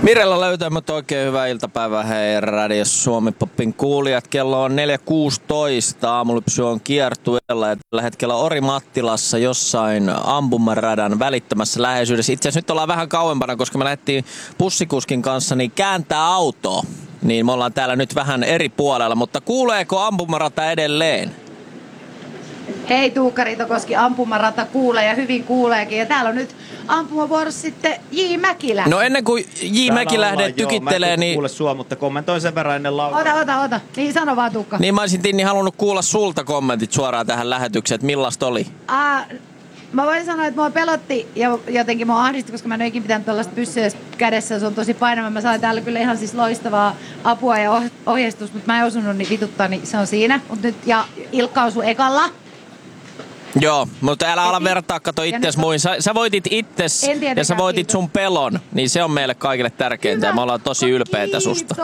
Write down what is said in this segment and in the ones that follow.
Mirella löytää mut oikein hyvää iltapäivää, hei Radio Suomi Popin kuulijat. Kello on 4.16, aamulypsy on kiertueella ja tällä hetkellä Orimattilassa jossain ampumaradan välittömässä läheisyydessä. Itse asiassa nyt ollaan vähän kauempana, koska me lähdettiin bussikuskin kanssa niin kääntää autoa. Niin me ollaan täällä nyt vähän eri puolella, mutta kuuleeko ampumarata edelleen? Hei Tuukka Riitokoski, ampumarata kuulee ja hyvin kuuleekin. Ja täällä on nyt ampumavuorossa sitten J. Mäkilä. No ennen kuin J. Mäkilähde tykittelee, niin... kuule sua, mutta kommentoin sen verran ennen laulua. Ota. Niin sano vaan Tuukka. Niin mä olisin Tinni halunnut kuulla sulta kommentit suoraan tähän lähetykseen, että millaista oli? Mä voin sanoa, että mua pelotti ja jotenkin mua ahdisti, koska mä en oikein pitänyt tällaista pyssyä kädessä. Se on tosi painava. Mä sain täällä kyllä ihan siis loistavaa apua ja ohjeistusta, mutta mä en osunut niin vituttaa, niin se on siinä. Mut nyt, ja Ilkka osui ekalla. Joo, mutta älä ala vertaa, kato itses muihin. Sä voitit itses ja sä voitit sun pelon, niin se on meille kaikille tärkeintä ja me ollaan tosi ylpeitä susta.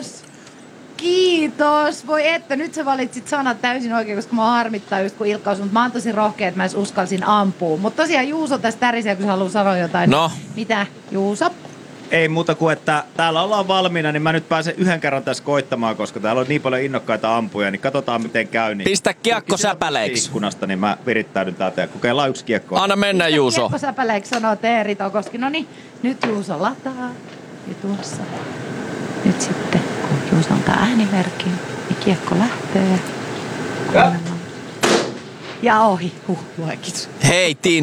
Kiitos. Voi että, nyt sä valitsit sanat täysin oikein, koska mua harmittaa just kun Ilkka osui, mutta mä oon tosi rohkea, että mä edes uskalsin ampua. Mutta tosiaan Juuso tässä tärisee, kun sä haluaa sanoa jotain. No. Mitä, Juuso? Ei muuta kuin, että täällä ollaan valmiina, niin mä nyt pääsen yhden kerran tässä koittamaan, koska täällä on niin paljon innokkaita ampuja, niin katsotaan miten käy. Niin pistä kiekko säpäleiksi. Ikkunasta, niin mä virittäydyn täältä ja kokeillaan yksi kiekko. Anna mennä Juuso. Kiekko säpäleiksi sanoo Teeri Tokoski. No niin, nyt Juuso lataa. Ja tuossa. Nyt sitten, kun Juuso antaa äänimerkki, niin kiekko lähtee. Ja ohi. Luekitus. Hei Tin.